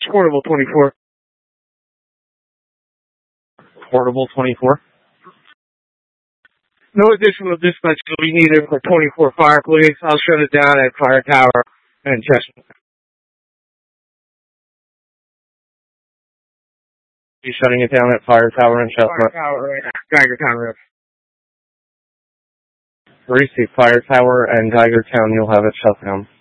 Portable 24. Portable 24? No additional dispatch will be needed for 24 fire, please. I'll shut it down at Fire Tower and Chestnut. You shutting it down at Fire Tower and Chestnut? Fire Tower, right now. Geiger Town Road. Receive Fire Tower and Geiger Town, you'll have it shut down.